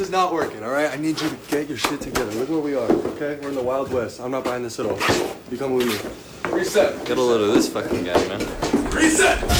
is not working, all right? I need you to get your shit together. Look where we are, okay? We're in the Wild West. I'm not buying this at all. You come with me. Reset. Get a load of this fucking guy, man. Reset!